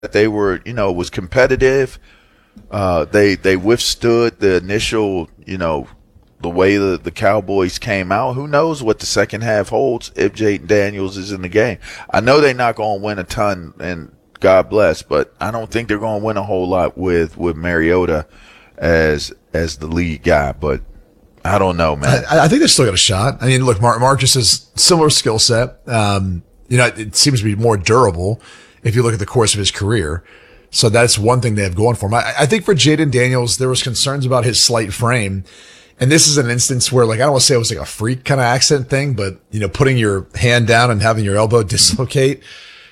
they were, was competitive. They withstood the initial, the way the Cowboys came out. Who knows what the second half holds if Jaden Daniels is in the game? I know they're not going to win a ton, and God bless, but I don't think they're going to win a whole lot with Mariota as the lead guy. But I don't know, man. I think they still got a shot. I mean, look, Marcus has similar skill set. It seems to be more durable if you look at the course of his career. So that's one thing they have going for him. I think for Jaden Daniels, there was concerns about his slight frame. And this is an instance where, I don't want to say it was like a freak kind of accident thing, but, putting your hand down and having your elbow dislocate,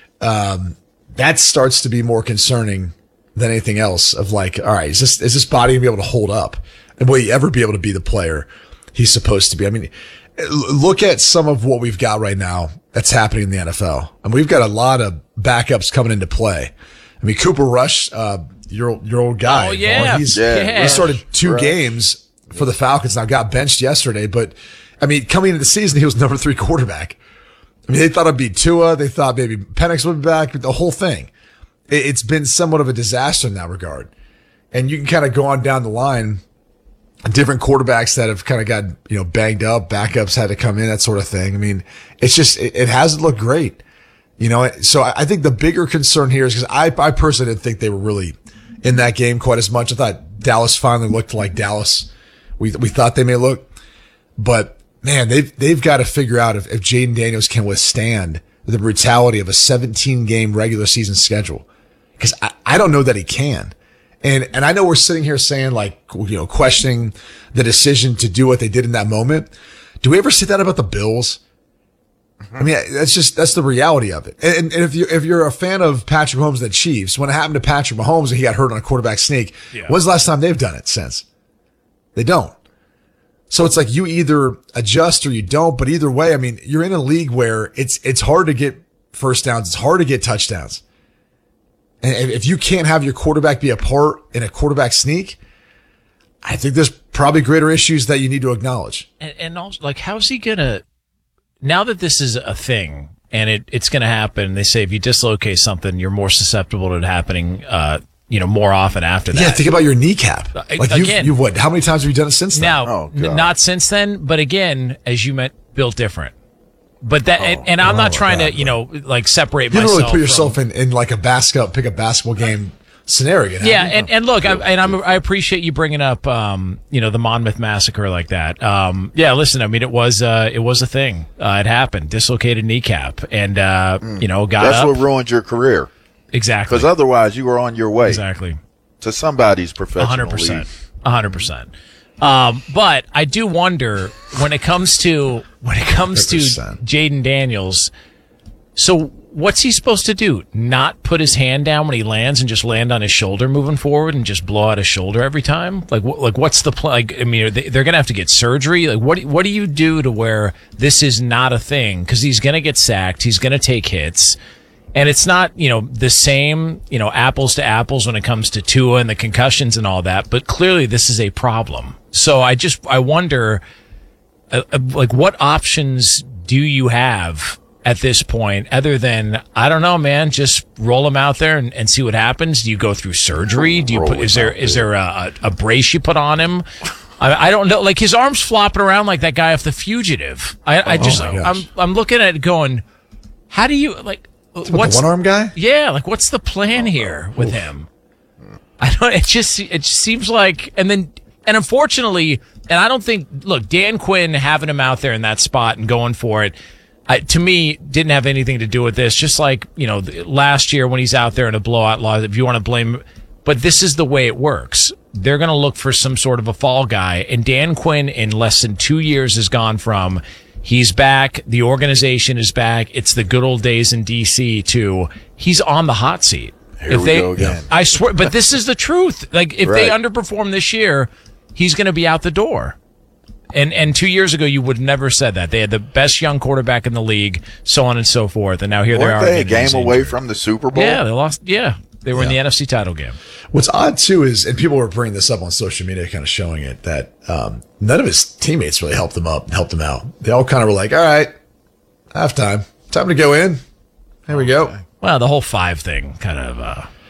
that starts to be more concerning than anything else of all right, is this body gonna be able to hold up? And will he ever be able to be the player he's supposed to be? I mean, look at some of what we've got right now that's happening in the NFL. And we've got a lot of backups coming into play. I mean, Cooper Rush, your old guy. Oh, yeah. He started 2 games for the Falcons. Now got benched yesterday, but I mean, coming into the season, he was number 3 quarterback. I mean, they thought it'd be Tua. They thought maybe Penix would be back, but the whole thing. It's been somewhat of a disaster in that regard. And you can kind of go on down the line, different quarterbacks that have kind of got, banged up, backups had to come in, that sort of thing. I mean, it's just, it hasn't looked great. So I think the bigger concern here is because I personally didn't think they were really in that game quite as much. I thought Dallas finally looked like Dallas. We thought they may look, but man, they've got to figure out if Jaden Daniels can withstand the brutality of a 17-game regular season schedule. Because I don't know that he can. And I know we're sitting here saying questioning the decision to do what they did in that moment. Do we ever say that about the Bills? I mean, that's the reality of it. And if you're a fan of Patrick Mahomes and the Chiefs, when it happened to Patrick Mahomes and he got hurt on a quarterback sneak, when's the last time they've done it since? They don't. So it's you either adjust or you don't, but either way, I mean, you're in a league where it's hard to get first downs. It's hard to get touchdowns. And if you can't have your quarterback be a part in a quarterback sneak, I think there's probably greater issues that you need to acknowledge. And also, how's he gonna, now that this is a thing and it's gonna happen, they say if you dislocate something, you're more susceptible to it happening, more often after that. Yeah, think about your kneecap. You've what? How many times have you done it since then? Now, not since then, but again, as you meant, built different. But that, and I'm not trying to, separate myself. You don't really put yourself in pick a basketball game scenario. Yeah, and look, I appreciate you bringing up, the Monmouth massacre like that. Yeah, listen, I mean, it was a thing. It happened, dislocated kneecap, and got That's up. what ruined your career. Exactly. Because otherwise, you were on your way. Exactly. To somebody's professional 100%. league. 100%. But I do wonder when it comes to 100%. Jaden Daniels. So what's he supposed to do? Not put his hand down when he lands and just land on his shoulder moving forward and just blow out his shoulder every time? What's the plan? I mean, they're going to have to get surgery. What do you do to where this is not a thing? Because he's going to get sacked. He's going to take hits. And it's not, the same, apples to apples when it comes to Tua and the concussions and all that, but clearly this is a problem. So I wonder, what options do you have at this point other than, I don't know, man, just roll him out there and see what happens? Do you go through surgery? Do you is there a brace you put on him? I don't know. His arm's flopping around like that guy off The Fugitive. I'm looking at it going, how do you, what's the one-arm guy? Yeah, what's the plan here with him? I don't. It just seems like, and unfortunately, and I don't think. Look, Dan Quinn having him out there in that spot and going for it, to me, didn't have anything to do with this. Just like last year when he's out there in a blowout loss, if you want to blame, but this is the way it works. They're going to look for some sort of a fall guy, and Dan Quinn in less than 2 years has gone from. He's back. The organization is back. It's the good old days in D.C. too. He's on the hot seat. Here we go again. I swear, but this is the truth. If they underperform this year, he's going to be out the door. And 2 years ago, you would never said that. They had the best young quarterback in the league, so on and so forth. And now here they are. Weren't they a game away from the Super Bowl? Yeah, they lost. Yeah, they were in the NFC title game. What's odd too is, and people were bringing this up on social media, kind of showing it that none of his teammates really helped him out. They all kind of were like, "All right, halftime, time to go in. Here we go." Well, the whole 5 thing kind of